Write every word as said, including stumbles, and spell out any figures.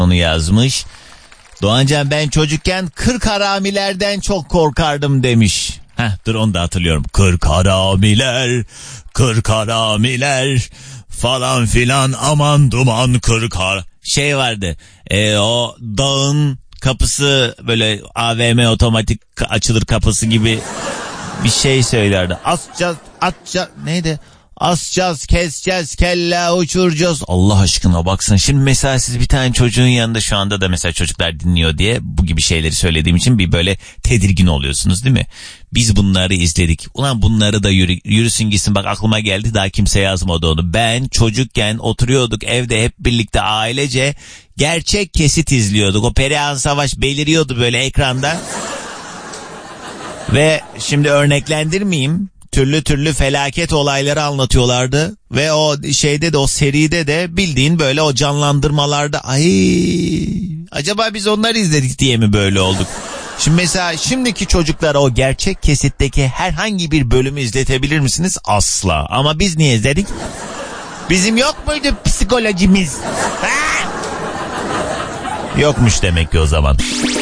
onu yazmış. Doğancan ben çocukken kırk haramilerden çok korkardım demiş. Heh, dur onu da hatırlıyorum. Kırk haramiler, kırk haramiler falan filan aman duman kırk har... Şey vardı e, o dağın kapısı böyle A V M otomatik açılır kapısı gibi bir şey söylerdi. Asacağız, atacağız neydi? Asacağız, keseceğiz, kella uçuracağız. Allah aşkına baksın. Şimdi mesela siz bir tane çocuğun yanında şu anda da mesela çocuklar dinliyor diye bu gibi şeyleri söylediğim için bir böyle tedirgin oluyorsunuz değil mi? Biz bunları izledik. Ulan bunları da yürü, yürüsün gitsin bak aklıma geldi daha kimse yazmadı onu. Ben çocukken oturuyorduk evde hep birlikte ailece gerçek kesit izliyorduk. O Perihan Savaş beliriyordu böyle ekranda. Ve şimdi örneklendirmeyeyim. Türlü türlü felaket olayları anlatıyorlardı ve o şeyde de o seride de bildiğin böyle o canlandırmalarda ay acaba biz onları izledik diye mi böyle olduk? Şimdi mesela şimdiki çocuklara o gerçek kesitteki herhangi bir bölümü izletebilir misiniz? Asla. Ama biz niye izledik? Bizim yok muydu psikolojimiz? Ha? Yokmuş demek ki o zaman.